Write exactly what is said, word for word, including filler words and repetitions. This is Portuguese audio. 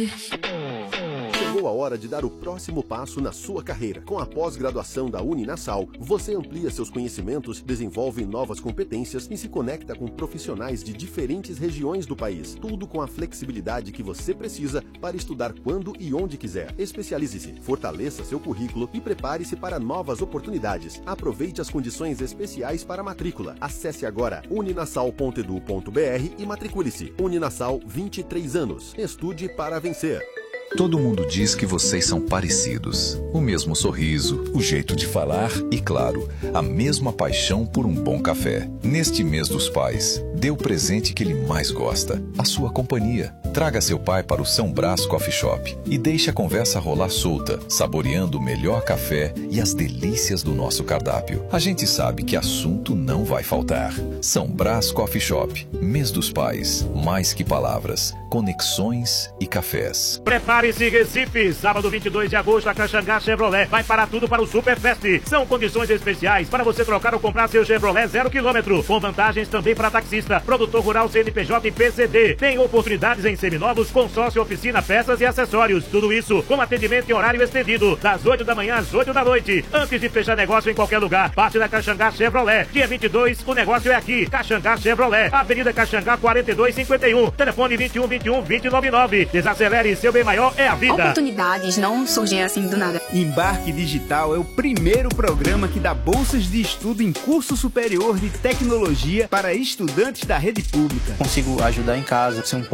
Chegou a hora de dar o próximo passo na sua carreira. Com a pós-graduação da Uninasal, você amplia seus conhecimentos, desenvolve novas competências e se conecta com profissionais de diferentes regiões do país. Tudo com a flexibilidade que você precisa para estudar quando e onde quiser. Especialize-se, fortaleça seu currículo e prepare-se para novas oportunidades. Aproveite as condições especiais para a matrícula. Acesse agora uninasal ponto edu ponto br e matricule-se. Uninasal, vinte e três anos. Estude para vencer. Todo mundo diz que vocês são parecidos. O mesmo sorriso, o jeito de falar e, claro, a mesma paixão por um bom café. Neste mês dos pais, dê o presente que ele mais gosta, a sua companhia. Traga seu pai para o São Brás Coffee Shop e deixe a conversa rolar solta, saboreando o melhor café e as delícias do nosso cardápio. A gente sabe que assunto não vai faltar. São Brás Coffee Shop, mês dos pais. Mais que palavras, conexões e cafés. Prepare-se, Recife! Sábado vinte e dois de agosto, a Caxangá Chevrolet vai parar tudo para o Superfest. São condições especiais para você trocar ou comprar seu Chevrolet zero quilômetro, com vantagens também para taxista, produtor rural, C N P J e P C D. Tem oportunidades em seminovos, consórcio, oficina, peças e acessórios. Tudo isso com atendimento em horário estendido, das oito da manhã às oito da noite. Antes de fechar negócio em qualquer lugar, parte da Caxangá Chevrolet. Dia vinte e dois, o negócio é aqui. Caxangá Chevrolet, Avenida Caxangá quarenta e dois cinquenta e um. Telefone vinte e um, vinte e um, vinte e nove nove. Desacelere, seu bem maior é a vida. Oportunidades não surgem assim do nada. Embarque Digital é o primeiro programa que dá bolsas de estudo em curso superior de tecnologia para estudantes da rede pública. Consigo ajudar em casa, ser um